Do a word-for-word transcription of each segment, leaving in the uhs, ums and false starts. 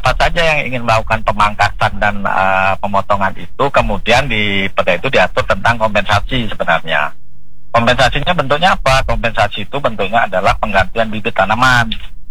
siapa saja yang ingin melakukan pemangkasan dan uh, pemotongan itu, kemudian di perda itu diatur tentang kompensasi sebenarnya. Kompensasinya bentuknya apa? Kompensasi itu bentuknya adalah penggantian bibit tanaman.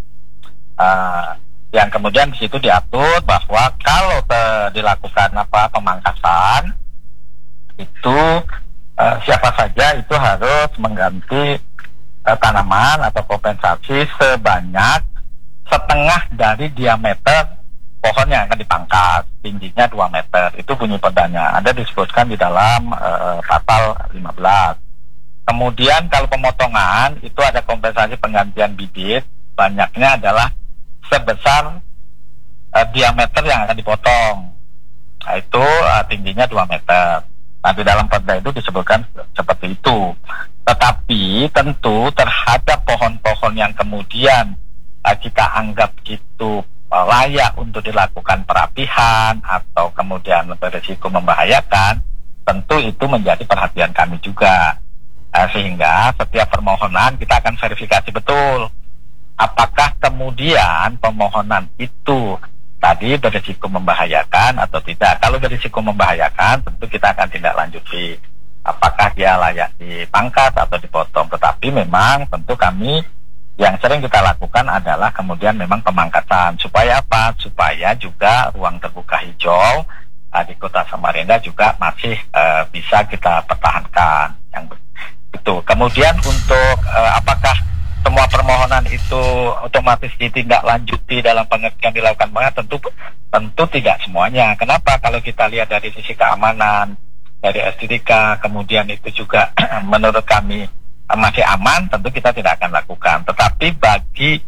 Uh, yang kemudian di situ diatur bahwa kalau te- dilakukan apa pemangkasan itu uh, siapa saja itu harus mengganti uh, tanaman atau kompensasi sebanyak setengah dari diameter pohon yang akan dipangkas, tingginya dua meter. Itu bunyi perdanya. Ada disebutkan di dalam uh, pasal lima belas. Kemudian kalau pemotongan itu ada kompensasi penggantian bibit, banyaknya adalah sebesar uh, diameter yang akan dipotong. Nah, itu uh, tingginya dua meter. Nah, di dalam perda itu disebutkan seperti itu. Tetapi tentu terhadap pohon-pohon yang kemudian uh, kita anggap itu uh, layak untuk dilakukan perapihan atau kemudian berisiko membahayakan, tentu itu menjadi perhatian kami juga. Uh, sehingga setiap permohonan kita akan verifikasi betul apakah kemudian pemohonan itu tadi berisiko membahayakan atau tidak. Kalau berisiko membahayakan, tentu kita akan tindak lanjuti apakah dia layak dipangkas atau dipotong. Tetapi memang tentu kami yang sering kita lakukan adalah kemudian memang pemangkasan. Supaya apa? Supaya juga ruang terbuka hijau uh, di Kota Samarinda juga masih uh, bisa kita pertahankan. Yang itu. Kemudian untuk uh, apakah semua permohonan itu otomatis ditindaklanjuti dalam pengertian dilakukan banget, tentu tentu tidak semuanya. Kenapa? Kalau kita lihat dari sisi keamanan, dari estetika, kemudian itu juga menurut kami masih aman, tentu kita tidak akan lakukan. Tetapi bagi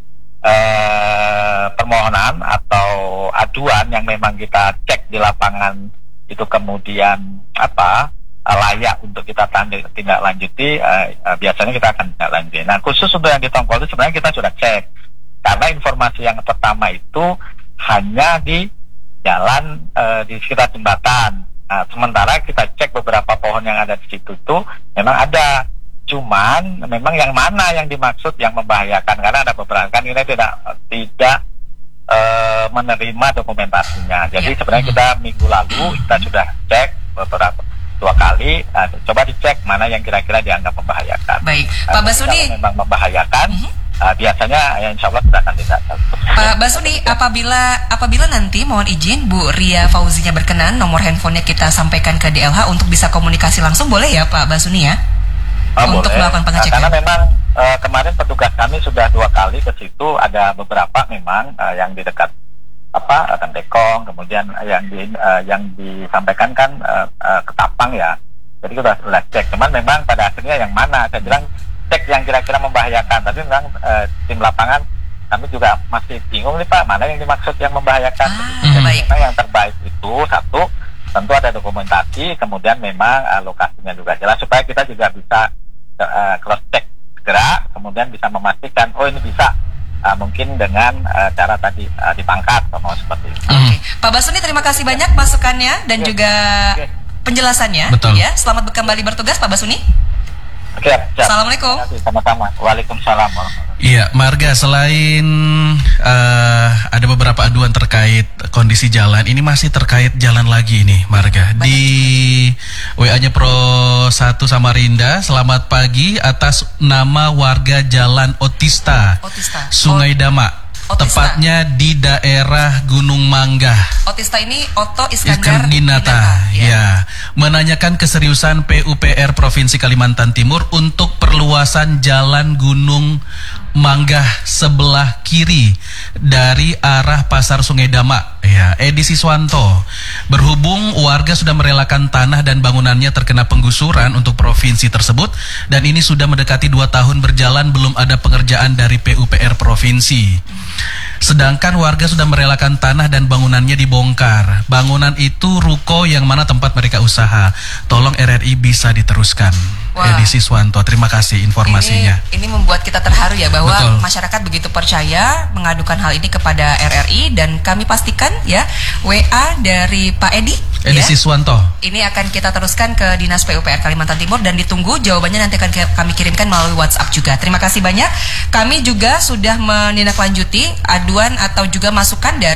eh, permohonan atau aduan yang memang kita cek di lapangan itu kemudian apa layak untuk kita tindak lanjuti, uh, uh, biasanya kita akan tindak lanjuti. Nah, khusus untuk yang di Tongkol itu sebenarnya kita sudah cek, karena informasi yang pertama itu hanya di jalan uh, di sekitar jembatan. Nah, sementara kita cek beberapa pohon yang ada di situ itu memang ada, cuman memang yang mana yang dimaksud yang membahayakan, karena ada beberapa kan ini tidak tidak uh, menerima dokumentasinya. Jadi sebenarnya kita minggu lalu kita sudah cek beberapa dua kali, uh, coba dicek mana yang kira-kira dianggap membahayakan. Baik, Pak Basudi. Kalau memang membahayakan, uh-huh. uh, biasanya ya insya Allah tidak akan tidak. Pak Basudi, apabila apabila nanti mohon izin Bu Ria Fauzinya berkenan, nomor handphonenya kita sampaikan ke D L H untuk bisa komunikasi langsung, boleh ya Pak Basudi ya? Uh, untuk boleh. melakukan pengecekan. Uh, karena memang uh, kemarin petugas kami sudah dua kali ke situ, ada beberapa memang uh, yang di dekat apa akan dekong, kemudian yang di uh, yang disampaikan kan uh, uh, ketapang ya, jadi kita sudah cek, cuman memang pada akhirnya yang mana saya bilang cek yang kira-kira membahayakan, tapi memang uh, tim lapangan kami juga masih bingung nih Pak, mana yang dimaksud yang membahayakan. Ah, jadi baik. memang yang terbaik itu satu, tentu ada dokumentasi, kemudian memang uh, lokasinya juga jelas supaya kita juga bisa uh, cross check segera, kemudian bisa memastikan oh ini bisa Uh, mungkin dengan uh, cara tadi uh, dipangkat atau seperti itu. Oke, okay. Pak Basudi terima kasih banyak masukannya dan okay. juga okay. penjelasannya. Betul. Ya, selamat kembali bertugas Pak Basudi. Oke, okay, Assalamualaikum. Sama-sama. Waalaikumsalam. Iya, Marga, selain uh, ada beberapa aduan terkait kondisi jalan, ini masih terkait jalan lagi nih, Marga. Banyak. Di W A-nya Pro satu Samarinda, selamat pagi atas nama warga Jalan Otista, Otista. Sungai Dama. Otista. Tepatnya di daerah Gunung Manggah. Otista ini Oto Iskandar Dinata, ya. ya. Menanyakan keseriusan P U P R Provinsi Kalimantan Timur untuk perluasan jalan Gunung Manggah sebelah kiri dari arah Pasar Sungai Dama. Ya, Edi Siswanto. Berhubung warga sudah merelakan tanah dan bangunannya terkena penggusuran untuk provinsi tersebut, dan ini sudah mendekati dua tahun berjalan belum ada pengerjaan dari P U P R Provinsi. Sedangkan warga sudah merelakan tanah dan bangunannya dibongkar. Bangunan itu ruko yang mana tempat mereka usaha. Tolong R R I bisa diteruskan. Wah. Edi Siswanto, terima kasih informasinya. Ini, ini membuat kita terharu ya bahwa Betul. masyarakat begitu percaya mengadukan hal ini kepada R R I, dan kami pastikan ya W A dari Pak Edi. Edi ya, Siswanto. Ini akan kita teruskan ke Dinas P U P R Kalimantan Timur dan ditunggu jawabannya nanti akan kami kirimkan melalui WhatsApp juga. Terima kasih banyak. Kami juga sudah menindaklanjuti aduan atau juga masukan dari